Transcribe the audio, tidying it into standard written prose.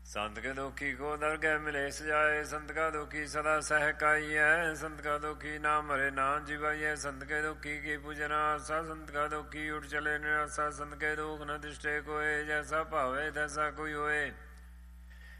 संत के दुखी को दरगह मिले सजाए, संत का दुखी सदा सहकाई है। संत का दुखी नाम हरे नाम जीवाइए, संत के दुखी की पूजना आशा। संत का दुखी उठ चले निराशा, संत के दुख न दृष्टे कोय, जैसा भावे तैसा कोई होए।